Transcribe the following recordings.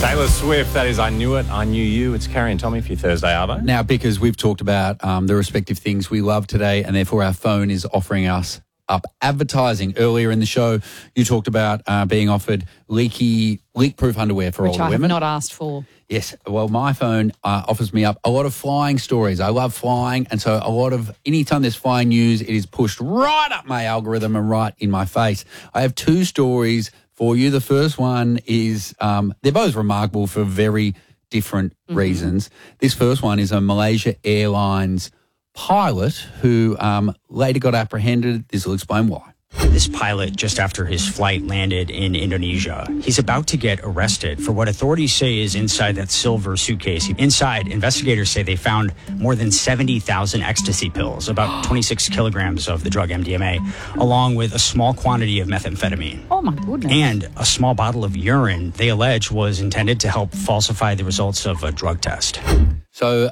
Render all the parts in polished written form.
Taylor Swift, that is I Knew It, I Knew You. It's Carrie and Tommy for your Thursday, Arvo. Now, because we've talked about the respective things we love today, and therefore our phone is offering us up advertising. Earlier in the show, you talked about being offered leak-proof underwear for older women. Which I have not asked for. Yes. Well, my phone offers me up a lot of flying stories. I love flying, and so anytime there's flying news, it is pushed right up my algorithm and right in my face. I have two stories for you. The first one is, they're both remarkable for very different reasons. This first one is a Malaysia Airlines pilot who later got apprehended. This will explain why. This pilot, just after his flight landed in Indonesia, he's about to get arrested for what authorities say is inside that silver suitcase. Inside, investigators say they found more than 70,000 ecstasy pills, about 26 kilograms of the drug MDMA, along with a small quantity of methamphetamine. Oh, my goodness. And a small bottle of urine they allege was intended to help falsify the results of a drug test. So,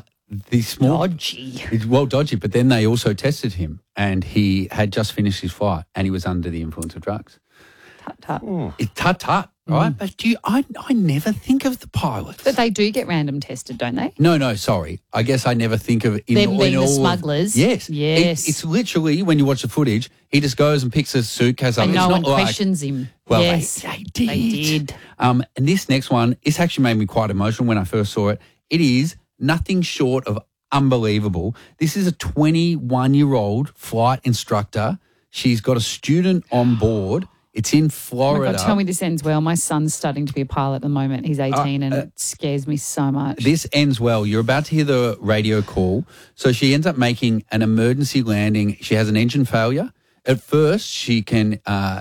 dodgy. Well, dodgy, but then they also tested him and he had just finished his flight and he was under the influence of drugs. Tut-tut. It's tut-tut, right? But I never think of the pilots. But they do get random tested, don't they? No, sorry. I guess I never think of it. Them being the smugglers. Yes. Yes. It's literally, when you watch the footage, he just goes and picks a suitcase up. And no one not questions him. Well, yes, they did. They did. And this next one, it's actually made me quite emotional when I first saw it. It is nothing short of unbelievable. This is a 21-year-old flight instructor. She's got a student on board. It's in Florida. Oh my God, tell me this ends well. My son's studying to be a pilot at the moment. He's 18 and it scares me so much. This ends well. You're about to hear the radio call. So she ends up making an emergency landing. She has an engine failure. At first, she can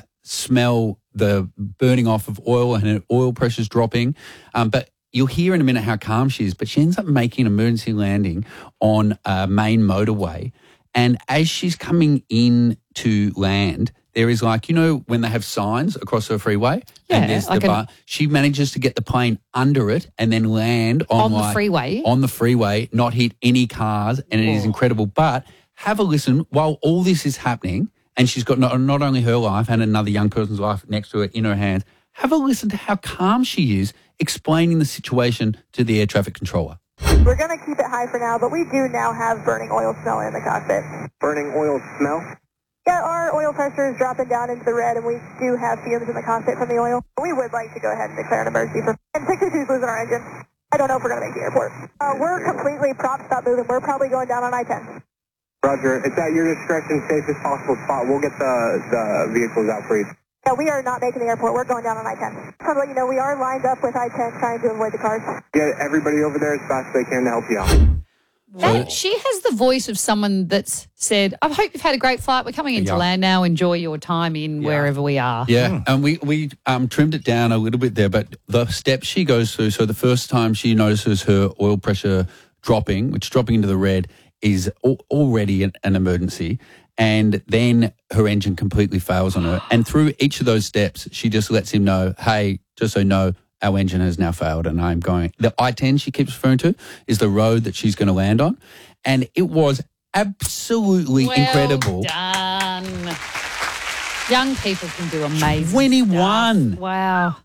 smell the burning off of oil and her oil pressure's dropping. But you'll hear in a minute how calm she is, but she ends up making an emergency landing on a main motorway. And as she's coming in to land, there is when they have signs across the freeway? Yeah. And there's she manages to get the plane under it and then land on the freeway? On the freeway, not hit any cars, and it is incredible. But have a listen while all this is happening, and she's got not only her life and another young person's life next to her in her hands. Have a listen to how calm she is explaining the situation to the air traffic controller. We're going to keep it high for now, but we do now have burning oil smell in the cockpit. Burning oil smell? Yeah, our oil pressure is dropping down into the red, and we do have fumes in the cockpit from the oil. We would like to go ahead and declare an emergency for... And 62 is losing our engine. I don't know if we're going to make the airport. We're completely propped, stop moving. We're probably going down on I-10. Roger. It's at your discretion, safest possible spot. We'll get the vehicles out for you. Yeah, we are not making the airport. We're going down on I-10. Just to let you know, we are lined up with I-10 trying to avoid the cars. Get everybody over there as fast as they can to help you out. She has the voice of someone that's said, I hope you've had a great flight. We're coming into land now. Enjoy your time in wherever we are. Yeah, and we trimmed it down a little bit there, but the steps she goes through, so the first time she notices her oil pressure dropping, which is dropping into the red, is already an emergency. And then her engine completely fails on her. And through each of those steps, she just lets him know, hey, just so you know, our engine has now failed and I'm going. The I-10 she keeps referring to is the road that she's going to land on. And it was absolutely incredible. Done. Young people can do amazing 21. stuff. Wow.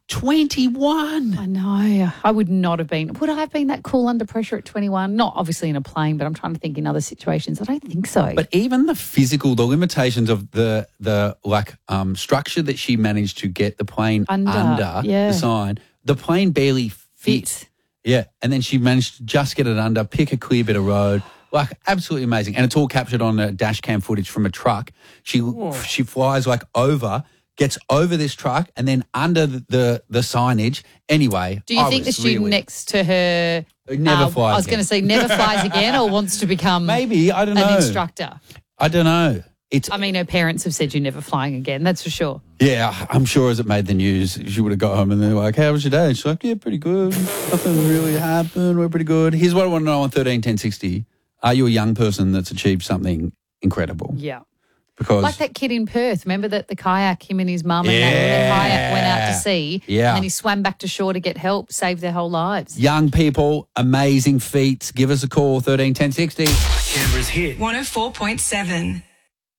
21. I know. I would not have been. Would I have been that cool under pressure at 21? Not obviously in a plane, but I'm trying to think in other situations. I don't think so. But even the limitations of the structure that she managed to get the plane under the sign, the plane barely fit. Yeah. And then she managed to just get it under, pick a clear bit of road. Absolutely amazing. And it's all captured on a dash cam footage from a truck. She flies over, gets over this truck and then under the signage. Anyway, do you think the student next to her never flies? I was going to say never flies again or wants to become maybe, I don't know, an instructor? I don't know. Her parents have said you're never flying again, that's for sure. Yeah, I'm sure as it made the news, she would have got home and they're like, how was your day? And she's like, yeah, pretty good. Nothing really happened. We're pretty good. Here's what I want to know on 13 10 60. Are you a young person that's achieved something incredible? Yeah. Because like that kid in Perth, remember that the kayak, him and his mum and the kayak went out to sea and then he swam back to shore to get help, saved their whole lives. Young people, amazing feats. Give us a call, 13 10 60. Canberra's hit 104.7.